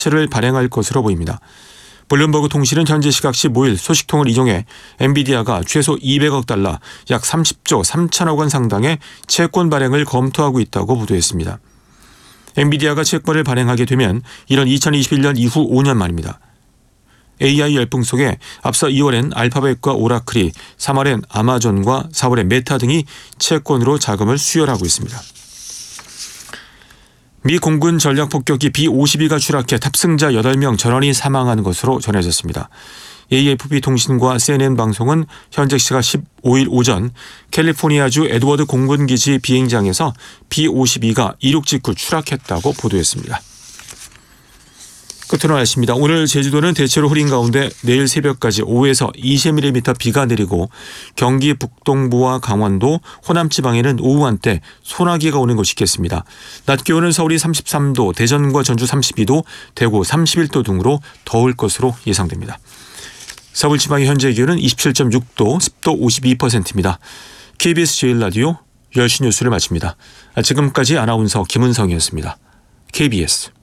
를 발행할 것으로 보입니다. 블룸버그 통신은 현지 시각 15일 소식통을 이용해 엔비디아가 최소 200억 달러, 약 30조 3천억 원 상당의 채권 발행을 검토하고 있다고 보도했습니다. 엔비디아가 채권을 발행하게 되면 이런 2021년 이후 5년 만입니다. AI 열풍 속에 앞서 2월엔 알파벳과 오라클이, 3월엔 아마존과 4월엔 메타 등이 채권으로 자금을 수혈하고 있습니다. 미 공군 전략 폭격기 B-52가 추락해 탑승자 8명 전원이 사망한 것으로 전해졌습니다. AFP 통신과 CNN 방송은 현재 시각 15일 오전 캘리포니아주 에드워드 공군기지 비행장에서 B-52가 이륙 직후 추락했다고 보도했습니다. 끝으로 날씨입니다. 오늘 제주도는 대체로 흐린 가운데 내일 새벽까지 5에서 20mm 비가 내리고 경기 북동부와 강원도, 호남 지방에는 오후 한때 소나기가 오는 곳이 있겠습니다. 낮 기온은 서울이 33도, 대전과 전주 32도, 대구 31도 등으로 더울 것으로 예상됩니다. 서울 지방의 현재 기온은 27.6도, 습도 52%입니다. KBS 제1라디오 10시 뉴스를 마칩니다. 지금까지 아나운서 김은성이었습니다. KBS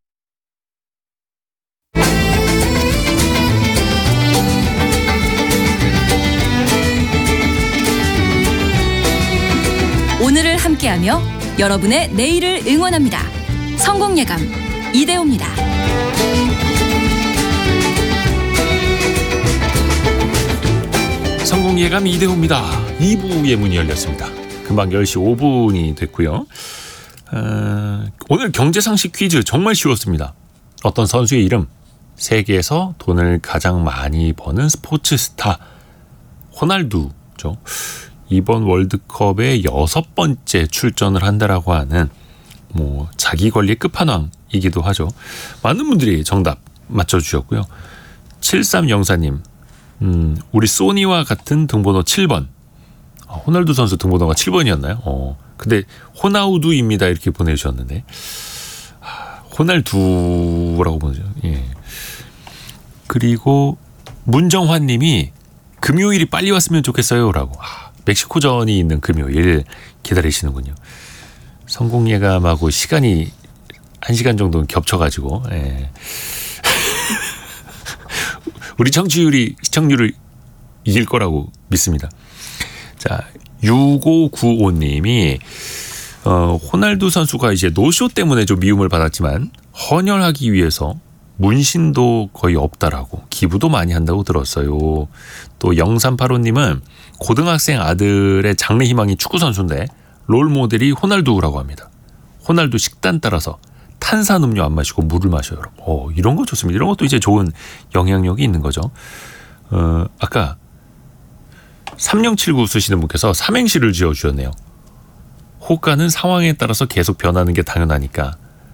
오늘을 함께하며 여러분의 내일을 응원합니다. 성공예감 이대호입니다. 성공예감 이대호입니다. 2부의 문이 열렸습니다. 금방 10시 5분이 됐고요. 오늘 경제상식 퀴즈 정말 쉬웠습니다. 어떤 선수의 이름, 세계에서 돈을 가장 많이 버는 스포츠 스타 호날두죠. 이번 월드컵에 6번째 출전을 한다라고 하는 자기 관리의 끝판왕이기도 하죠. 많은 분들이 정답 맞춰주셨고요. 7304님, 우리 소니와 같은 등번호 7번. 호날두 선수 등번호가 7번이었나요? 근데 호나우두입니다 이렇게 보내주셨는데 호날두라고 보내죠. 예. 그리고 문정환님이 금요일이 빨리 왔으면 좋겠어요라고. 멕시코전이 있는 금요일 기다리시는군요. 성공예감하고 시간이 1시간 정도 겹쳐가지고 우리 시청률을 이길 거라고 믿습니다. 자, 6595님이 호날두 선수가 이제 노쇼 때문에 좀 미움을 받았지만 헌혈하기 위해서 문신도 거의 없다라고, 기부도 많이 한다고 들었어요. 또 0385님은 고등학생 아들의 장래 희망이 축구선수인데 롤 모델이 호날두라고 합니다. 호날두 식단 따라서 탄산음료 안 마시고 물을 마셔요. 이런 거 좋습니다. 이런 것도 이제 좋은 영향력이 있는 거죠. 아까 3079 쓰시는 분께서 삼행시를 지어주셨네요. 호가는 상황에 따라서 계속 변하는 게 당연하니까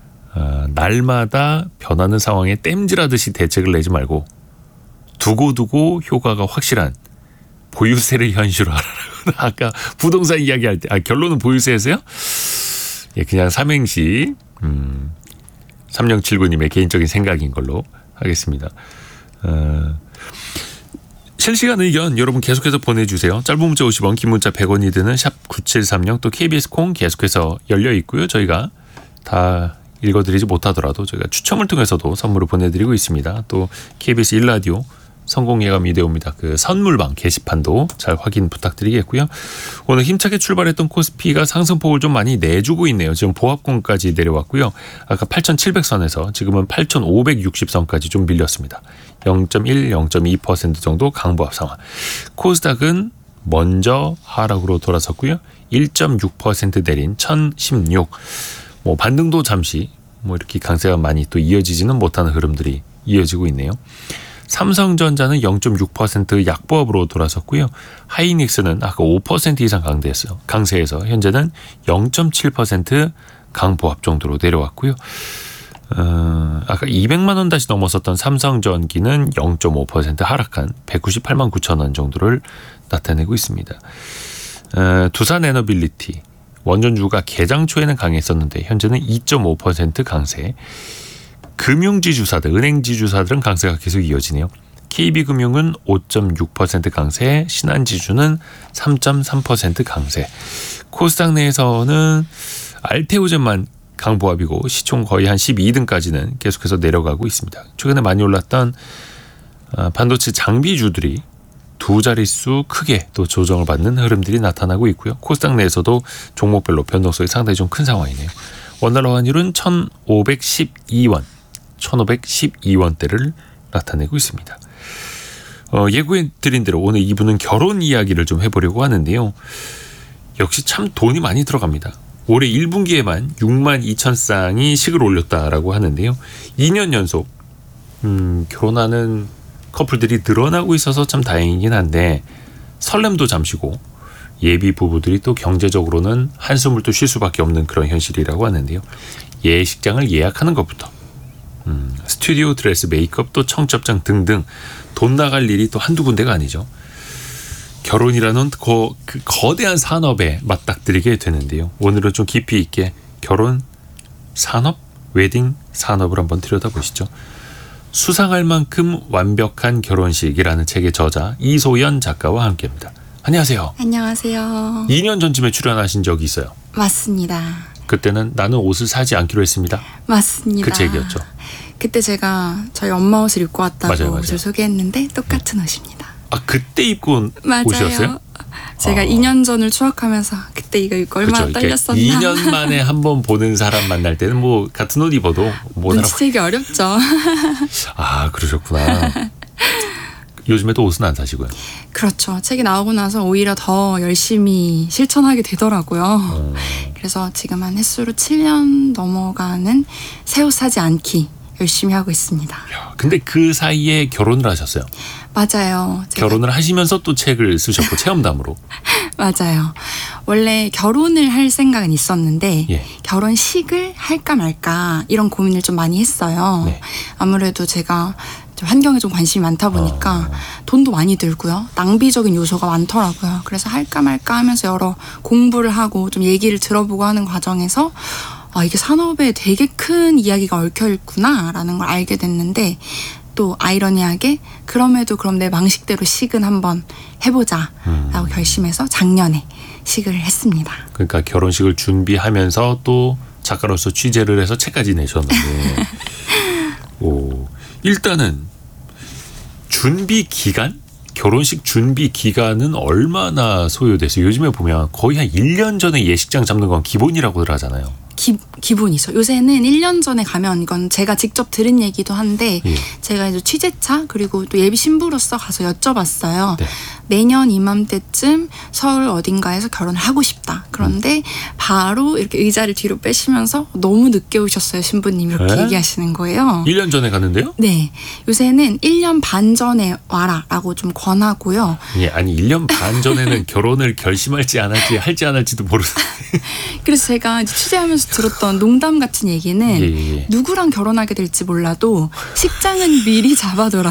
날마다 변하는 상황에 땜질하듯이 대책을 내지 말고 두고두고 효과가 확실한 보유세를 현실화하라고. 아까 부동산 이야기할 때 결론은 보유세에서요? 예, 그냥 삼행시 3079님의 개인적인 생각인 걸로 하겠습니다. 실시간 의견 여러분 계속해서 보내주세요. 짧은 문자 50원, 긴 문자 100원이 드는 샵 9730, 또 KBS 콩 계속해서 열려 있고요. 저희가 다 읽어드리지 못하더라도 저희가 추첨을 통해서도 선물을 보내드리고 있습니다. 또 KBS 1라디오 성공예감 이대호입니다. 그 선물방 게시판도 잘 확인 부탁드리겠고요. 오늘 힘차게 출발했던 코스피가 상승폭을 좀 많이 내주고 있네요. 지금 보합권까지 내려왔고요. 아까 8,700선에서 지금은 8,560선까지 좀 밀렸습니다. 0.1, 0.2% 정도 강보합 상황. 코스닥은 먼저 하락으로 돌아섰고요. 1.6% 내린 1,016. 반등도 잠시 이렇게 강세가 많이 또 이어지지는 못하는 흐름들이 이어지고 있네요. 삼성전자는 0.6% 약보합으로 돌아섰고요. 하이닉스는 아까 5% 이상 강세해서 현재는 0.7% 강보합 정도로 내려왔고요. 아까 200만 원 다시 넘어섰던 삼성전기는 0.5% 하락한 198만 9천 원 정도를 나타내고 있습니다. 두산에너빌리티 원전주가 개장 초에는 강했었는데 현재는 2.5% 강세. 금융지주사들, 은행지주사들은 강세가 계속 이어지네요. KB금융은 5.6% 강세, 신한지주는 3.3% 강세. 코스닥 내에서는 알테오젠만 강보합이고 시총 거의 한 12등까지는 계속해서 내려가고 있습니다. 최근에 많이 올랐던 반도체 장비주들이 두 자릿수 크게 또 조정을 받는 흐름들이 나타나고 있고요. 코스닥 내에서도 종목별로 변동성이 상당히 좀 큰 상황이네요. 원달러 환율은 1,512원대를 나타내고 있습니다. 예고해드린 대로 오늘 2부는 결혼 이야기를 좀 해보려고 하는데요. 역시 참 돈이 많이 들어갑니다. 올해 1분기에만 6만 2천 쌍이 식을 올렸다라고 하는데요. 2년 연속 결혼하는 커플들이 늘어나고 있어서 참 다행이긴 한데 설렘도 잠시고 예비 부부들이 또 경제적으로는 한숨을 또 쉴 수밖에 없는 그런 현실이라고 하는데요. 예식장을 예약하는 것부터 스튜디오 드레스, 메이크업, 또 청첩장 등등 돈 나갈 일이 또 한두 군데가 아니죠. 결혼이라는 그 거대한 산업에 맞닥뜨리게 되는데요. 오늘은 좀 깊이 있게 결혼 산업, 웨딩 산업을 한번 들여다보시죠. 수상할 만큼 완벽한 결혼식이라는 책의 저자 이소연 작가와 함께합니다. 안녕하세요. 안녕하세요. 2년 전쯤에 출연하신 적이 있어요. 맞습니다. 그때는 나는 옷을 사지 않기로 했습니다. 맞습니다. 그 책이었죠. 그때 제가 저희 엄마 옷을 입고 왔다고 맞아요. 옷을 소개했는데 똑같은 옷입니다. 아, 그때 입고 온 옷이었어요? 맞아요. 제가 2년 전을 추억하면서 그때 이거 입고 얼마나 그렇죠. 떨렸었나. 2년 만에 한 번 보는 사람 만날 때는 뭐 같은 옷 입어도 못 알아. 눈치채기 어렵죠. 아, 그러셨구나. 요즘에도 옷은 안 사시고요. 그렇죠. 책이 나오고 나서 오히려 더 열심히 실천하게 되더라고요. 그래서 지금 한 횟수로 7년 넘어가는 새 옷 사지 않기 열심히 하고 있습니다. 근데 그 사이에 결혼을 하셨어요. 맞아요. 제가 결혼을 하시면서 또 책을 쓰셨고 체험담으로. 맞아요. 원래 결혼을 할 생각은 있었는데 예. 결혼식을 할까 말까 이런 고민을 좀 많이 했어요. 네. 아무래도 제가 좀 환경에 좀 관심이 많다 보니까 돈도 많이 들고요. 낭비적인 요소가 많더라고요. 그래서 할까 말까 하면서 여러 공부를 하고 좀 얘기를 들어보고 하는 과정에서 이게 산업에 되게 큰 이야기가 얽혀 있구나라는 걸 알게 됐는데 또 아이러니하게 그럼에도 그럼 내 방식대로 식은 한번 해보자라고 결심해서 작년에 식을 했습니다. 그러니까 결혼식을 준비하면서 또 작가로서 취재를 해서 책까지 내셨는데 일단은 준비 기간? 결혼식 준비 기간은 얼마나 소요돼서 요즘에 보면 거의 한 1년 전에 예식장 잡는 건 기본이라고들 하잖아요. 기본이죠. 요새는 1년 전에 가면 이건 제가 직접 들은 얘기도 한데 예. 제가 이제 취재차 그리고 또 예비 신부로서 가서 여쭤봤어요. 네. 내년 이맘때쯤 서울 어딘가에서 결혼을 하고 싶다. 그런데 바로 이렇게 의자를 뒤로 빼시면서 너무 늦게 오셨어요. 신부님 이렇게 네? 얘기하시는 거예요. 1년 전에 갔는데요? 네. 요새는 1년 반 전에 와라라고 좀 권하고요. 예, 아니 1년 반 전에는 결혼을 결심할지 안 할지 할지 안 할지도 모르는데. 그래서 제가 이제 취재하면서 들었던 농담 같은 얘기는 예. 누구랑 결혼하게 될지 몰라도 식장은 미리 잡아둬라.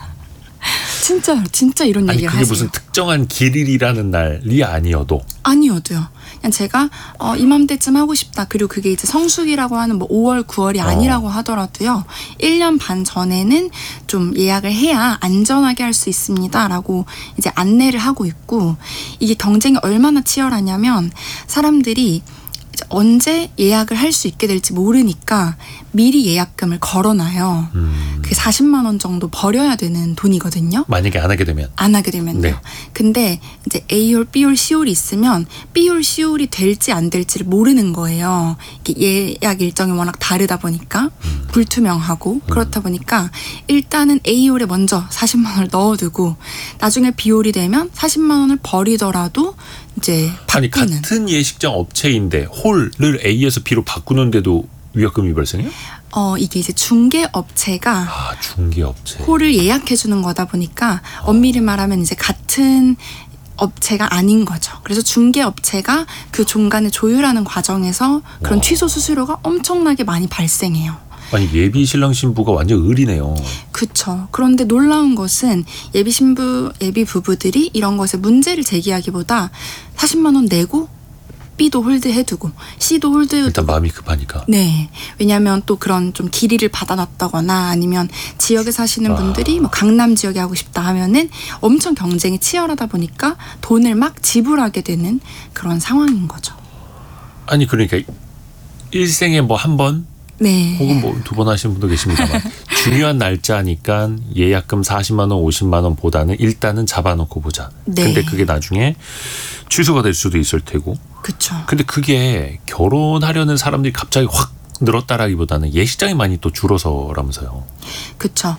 진짜 이런 아니 얘기를 그게 하세요. 무슨 특정한 길일이라는 날이 아니어도 아니어도요. 그냥 제가 이맘때쯤 하고 싶다. 그리고 그게 이제 성수기라고 하는 뭐 5월, 9월이 아니라고 하더라도요. 1년 반 전에는 좀 예약을 해야 안전하게 할 수 있습니다라고 이제 안내를 하고 있고 이게 경쟁이 얼마나 치열하냐면 사람들이 이제 언제 예약을 할 수 있게 될지 모르니까 미리 예약금을 걸어놔요. 그게 40만 원 정도 버려야 되는 돈이거든요. 만약에 안 하게 되면 안 하게 되면요. 네. 근데 이제 A홀, B홀, C홀이 있으면 B홀, C홀이 될지 안 될지를 모르는 거예요. 이게 예약 일정이 워낙 다르다 보니까 불투명하고 그렇다 보니까 일단은 A홀에 먼저 40만 원을 넣어두고 나중에 B홀이 되면 40만 원을 버리더라도 이제 아니 바꾸는. 같은 예식장 업체인데 홀을 A에서 B로 바꾸는데도 위약금이 발생해요? 이게 이제 중개 업체가 아 중개업체. 홀을 예약해 주는 거다 보니까 엄밀히 말하면 이제 같은 업체가 아닌 거죠. 그래서 중개 업체가 그 중간에 조율하는 과정에서 그런 취소 수수료가 엄청나게 많이 발생해요. 아니 예비 신랑 신부가 완전 을이네요. 그쵸. 그런데 놀라운 것은 예비 신부, 예비 부부들이 이런 것에 문제를 제기하기보다 40만 원 내고 B도 홀드해두고 C도 홀드해두고 일단 마음이 급하니까. 네. 왜냐하면 또 그런 좀 길이를 받아놨다거나 아니면 지역에 사시는 분들이 뭐 강남 지역에 하고 싶다 하면은 엄청 경쟁이 치열하다 보니까 돈을 막 지불하게 되는 그런 상황인 거죠. 아니 그러니까 일생에 뭐 한 번 네. 혹은 뭐 두 번 하시는 분도 계십니다만 중요한 날짜니까 예약금 40만 원, 50만 원보다는 일단은 잡아놓고 보자. 네. 근데 그게 나중에 취소가 될 수도 있을 테고. 그쵸. 근데 그게 결혼하려는 사람들이 갑자기 확 늘었다라기보다는 예식장이 많이 또 줄어서라면서요. 그쵸.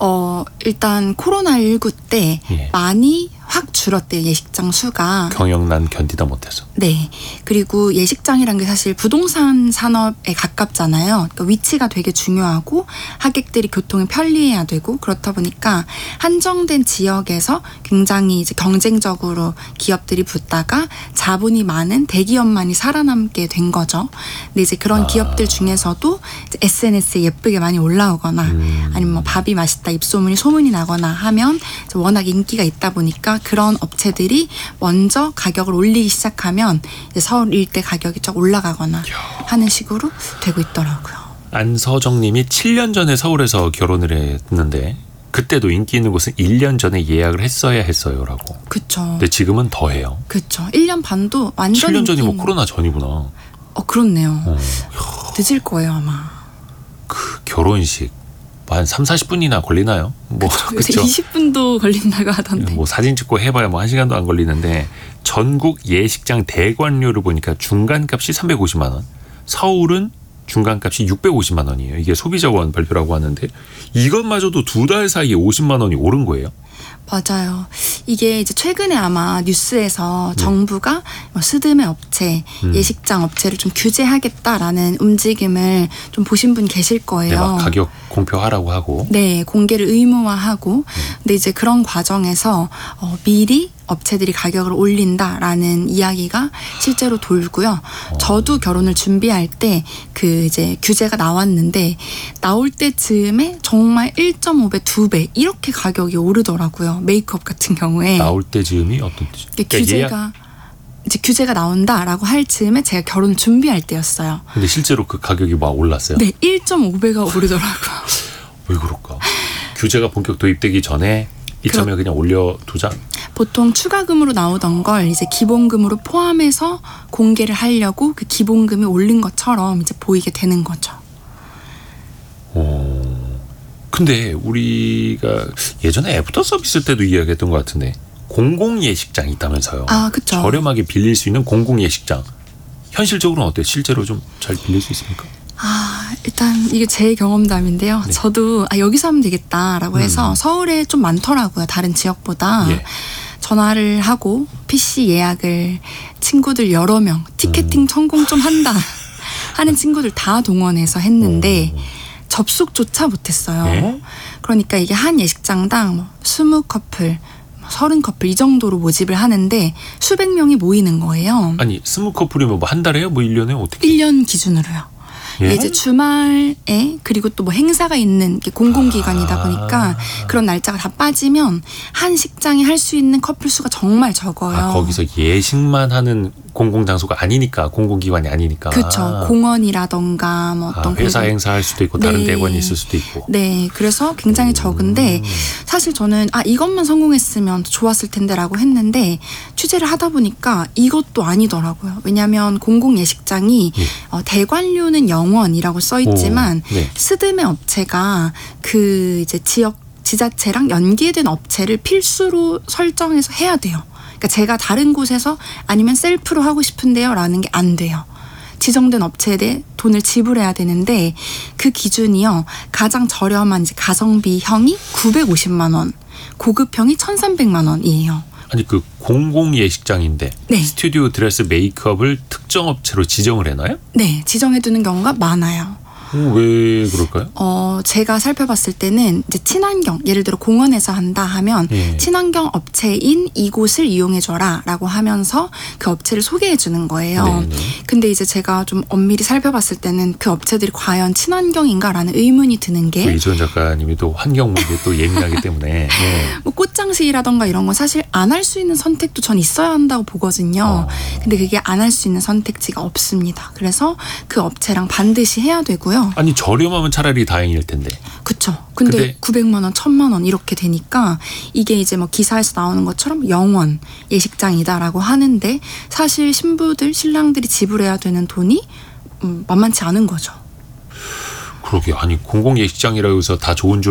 일단 코로나19 때 예. 많이 확 줄었대요. 예식장 수가. 경영난 견디다 못해서. 네. 그리고 예식장이란 게 사실 부동산 산업에 가깝잖아요. 그러니까 위치가 되게 중요하고 하객들이 교통이 편리해야 되고 그렇다 보니까 한정된 지역에서 굉장히 이제 경쟁적으로 기업들이 붙다가 자본이 많은 대기업만이 살아남게 된 거죠. 근데 이제 그런 기업들 중에서도 이제 SNS에 예쁘게 많이 올라오거나 아니면 뭐 밥이 맛있다 입소문이 소문이 나거나 하면 이제 워낙 인기가 있다 보니까 그런 업체들이 먼저 가격을 올리기 시작하면 이제 서울 일대 가격이 쫙 올라가거나 하는 식으로 되고 있더라고요. 안서정님이 7년 전에 서울에서 결혼을 했는데 그때도 인기 있는 곳은 1년 전에 예약을 했어야 했어요라고. 그쵸. 근데 지금은 더 해요. 그쵸. 1년 반도 완전 7년 전이 뭐 인기 코로나 전이구나. 그렇네요. 늦을 거예요 아마. 그 결혼식 한 3, 40분이나 걸리나요? 뭐 요새 그렇죠. 20분도 걸린다고 하던데. 뭐 사진 찍고 해봐야 뭐 1시간도 안 걸리는데 전국 예식장 대관료를 보니까 중간값이 350만 원, 서울은 중간값이 650만 원이에요. 이게 소비자원 발표라고 하는데 이것마저도 2달 사이에 50만 원이 오른 거예요. 맞아요. 이게 이제 최근에 아마 뉴스에서 정부가 뭐 스드메 업체, 예식장 업체를 좀 규제하겠다라는 움직임을 좀 보신 분 계실 거예요. 네, 막 가격 공표하라고 하고. 네, 공개를 의무화하고. 근데 이제 그런 과정에서 미리 업체들이 가격을 올린다라는 이야기가 실제로 돌고요. 저도 결혼을 준비할 때 그 이제 규제가 나왔는데 나올 때쯤에 정말 1.5배, 2배 이렇게 가격이 오르더라고요. 메이크업 같은 경우에. 나올 때 즈음이 어떤 뜻이죠? 규제가 이제 규제가 나온다라고 할 즈음에 제가 결혼을 준비할 때였어요. 근데 실제로 그 가격이 막 올랐어요? 네, 1.5배가 오르더라고요. 왜 그럴까? 규제가 본격 도입되기 전에 이참에 그냥 올려두자. 보통 추가금으로 나오던 걸 이제 기본금으로 포함해서 공개를 하려고 그 기본금이 오른 것처럼 이제 보이게 되는 거죠. 근데 우리가 예전에 애프터 서비스 때도 이야기했던 것 같은데 공공 예식장이 있다면서요. 아, 그쵸. 저렴하게 빌릴 수 있는 공공 예식장. 현실적으로는 어때요? 실제로 좀 잘 빌릴 수 있습니까? 일단 이게 제 경험담인데요. 네. 저도 여기서 하면 되겠다라고 해서 서울에 좀 많더라고요. 다른 지역보다. 예. 전화를 하고 PC 예약을 친구들 여러 명 티켓팅 성공 좀 한다 하는 친구들 다 동원해서 했는데 접속조차 못했어요. 네? 그러니까 이게 한 예식장당 뭐 20커플, 30커플 이 정도로 모집을 하는데 수백 명이 모이는 거예요. 아니 20커플이면 뭐 한 달에요? 뭐 1년에 어떻게? 1년 기준으로요. 예? 이제 주말에 그리고 또 뭐 행사가 있는 게 공공기관이다 보니까 그런 날짜가 다 빠지면 한 식장이 할 수 있는 커플 수가 정말 적어요. 거기서 예식만 하는 공공장소가 아니니까 공공기관이 아니니까. 그렇죠. 공원이라던가 뭐 어떤 회사 공공- 행사할 수도 있고 다른 네. 대관이 있을 수도 있고. 네, 그래서 굉장히 적은데 사실 저는 이것만 성공했으면 좋았을 텐데라고 했는데 취재를 하다 보니까 이것도 아니더라고요. 왜냐하면 공공 예식장이 대관료는 0원이라고 써 있지만 네. 스드메 업체가 그 이제 지역 지자체랑 연계된 업체를 필수로 설정해서 해야 돼요. 그러니까 제가 다른 곳에서 아니면 셀프로 하고 싶은데요라는 게 안 돼요. 지정된 업체에 대해 돈을 지불해야 되는데 그 기준이요. 가장 저렴한 이제 가성비형이 950만 원, 고급형이 1,300만 원이에요. 아니 그 공공 예식장인데 네. 스튜디오 드레스 메이크업을 특정 업체로 지정을 해놔요? 네, 지정해두는 경우가 많아요. 왜 그럴까요? 제가 살펴봤을 때는 이제 친환경, 예를 들어 공원에서 한다 하면 예. 친환경 업체인 이곳을 이용해줘라라고 하면서 그 업체를 소개해주는 거예요. 네네. 근데 이제 제가 좀 엄밀히 살펴봤을 때는 그 업체들이 과연 친환경인가라는 의문이 드는 게 이지원 작가님이 또 환경 문제에 또 예민하기 때문에 네. 뭐 꽃장식이라던가 이런 건 사실 안 할 수 있는 선택도 전 있어야 한다고 보거든요. 근데 그게 안 할 수 있는 선택지가 없습니다. 그래서 그 업체랑 반드시 해야 되고요. 아니 저렴하면 차라리 다행일 텐데. 그쵸. 근데 900만 원, 1,000만 원 이렇게 되니까 이게 이제 뭐 기사에서 나오는 것처럼 0원 예식장이다라고 하는데 사실 신부들, 신랑들이 지불해야 되는 돈이 만만치 않은 거죠. 그러게 아니 공공 예식장이라고 해서 다 좋은 줄